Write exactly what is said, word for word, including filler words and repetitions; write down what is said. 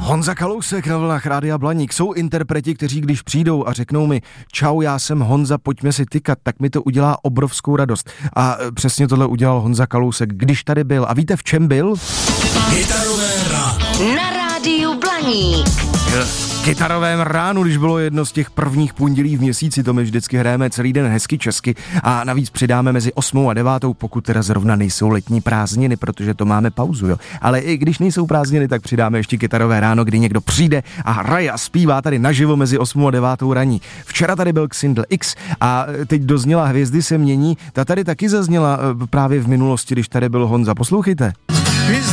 Honza Kalousek na vlnách Rádia Blaník. Jsou interpreti, kteří když přijdou a řeknou mi čau, já jsem Honza, pojďme si tykat, tak mi to udělá obrovskou radost. A přesně tohle udělal Honza Kalousek, když tady byl. A víte, v čem byl? Kytarové ráno. Na Rádiu Blaník. V kytarovém ránu, když bylo jedno z těch prvních pondělí v měsíci, to my vždycky hrajeme celý den hezky česky a navíc přidáme mezi osmou a devátou, pokud teda zrovna nejsou letní prázdniny, protože to máme pauzu, jo. Ale i když nejsou prázdniny, tak přidáme ještě kytarové ráno, kdy někdo přijde a hraje a zpívá tady naživo mezi osmou a devátou raní. Včera tady byl Xindl X a teď dozněla Hvězdy se mění, ta tady taky zazněla právě v minulosti, když tady byl Honza. Poslouchejte.